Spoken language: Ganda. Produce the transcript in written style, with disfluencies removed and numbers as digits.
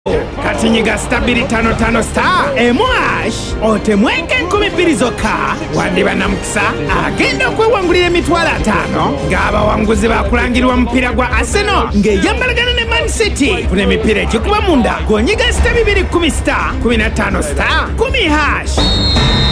Kati nyiga stabili 55 star emwash otemwenge 12 zokka wandiba namukisa agenda okwewangulira emitwalo 5 ng'abawanguzi bakulangirwa mupiira gwa Arsenal ng'eyambalagana ne Man City kuna emipiira egikuba munda gonyiga stabili 10 star 15 star 10 hash.